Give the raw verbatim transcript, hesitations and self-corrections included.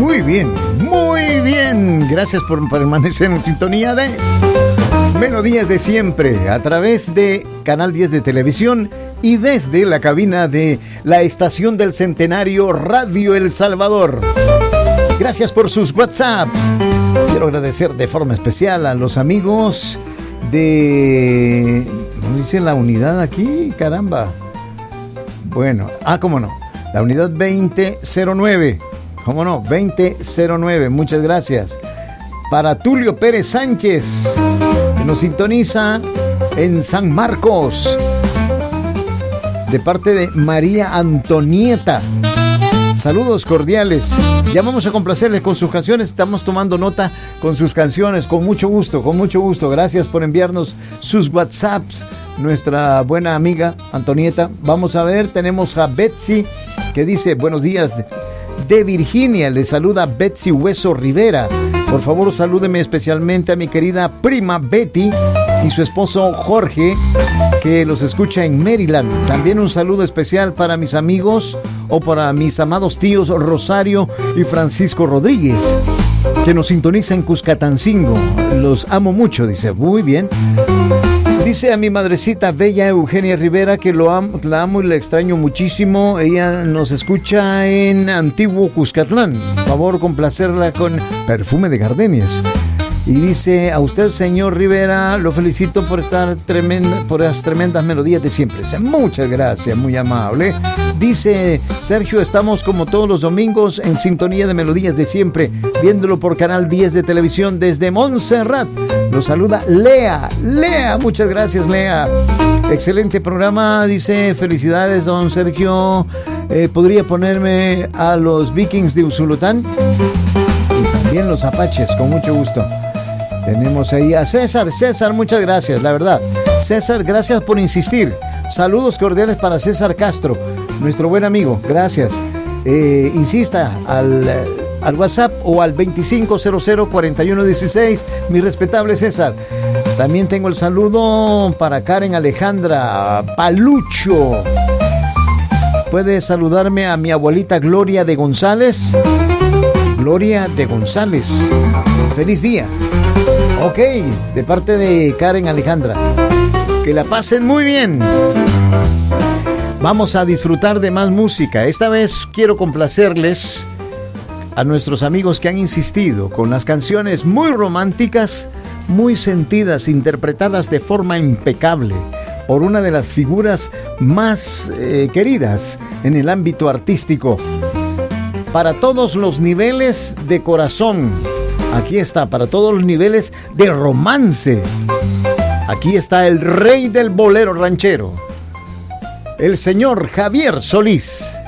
Muy bien, muy bien. Gracias por permanecer en sintonía de Melodías de Siempre a través de Canal diez de Televisión y desde la cabina de la Estación del Centenario Radio El Salvador. Gracias por sus WhatsApps. Quiero agradecer de forma especial a los amigos de... ¿No dice la unidad aquí? Caramba. Bueno, ah, cómo no. La unidad veinte cero nueve. ¿Cómo no? veinte cero nueve. Muchas gracias. Para Tulio Pérez Sánchez, que nos sintoniza en San Marcos. De parte de María Antonieta. Saludos cordiales. Ya vamos a complacerles con sus canciones. Estamos tomando nota con sus canciones. Con mucho gusto, con mucho gusto. Gracias por enviarnos sus WhatsApps. Nuestra buena amiga Antonieta. Vamos a ver, tenemos a Betsy que dice: buenos días de Virginia. Le saluda Betsy Hueso Rivera. Por favor, salúdeme especialmente a mi querida prima Betty y su esposo Jorge, que los escucha en Maryland. También un saludo especial para mis amigos o para mis amados tíos Rosario y Francisco Rodríguez, que nos sintoniza en Cuscatancingo. Los amo mucho, dice. Muy bien. Dice a mi madrecita bella Eugenia Rivera que lo am, la amo y la extraño muchísimo. Ella nos escucha en Antiguo Cuscatlán. Por favor, complacerla con Perfume de Gardenias. Y dice: a usted, señor Rivera, lo felicito por estar tremenda, por las tremendas melodías de siempre. Muchas gracias, muy amable. Dice Sergio: estamos como todos los domingos en sintonía de Melodías de Siempre, viéndolo por Canal diez de Televisión desde Montserrat. Nos saluda Lea. Lea, muchas gracias, Lea. Excelente programa, dice. Felicidades, don Sergio. Eh, ¿Podría ponerme a los Vikings de Usulután? Y también los Apaches, con mucho gusto. Tenemos ahí a César. César, muchas gracias, la verdad. César, gracias por insistir. Saludos cordiales para César Castro, nuestro buen amigo. Gracias. Eh, insista al, al WhatsApp o al veinticinco cero cero cuarenta y uno dieciséis, mi respetable César. También tengo el saludo para Karen Alejandra Palucho. ¿Puede saludarme a mi abuelita Gloria de González? Gloria de González. Feliz día. Ok, de parte de Karen Alejandra. Que la pasen muy bien. Vamos a disfrutar de más música. Esta vez quiero complacerles a nuestros amigos que han insistido con las canciones muy románticas, muy sentidas, interpretadas de forma impecable por una de las figuras más eh, queridas en el ámbito artístico. Para todos los niveles de corazón. Aquí está, para todos los niveles de romance. Aquí está el rey del bolero ranchero, el señor Javier Solís.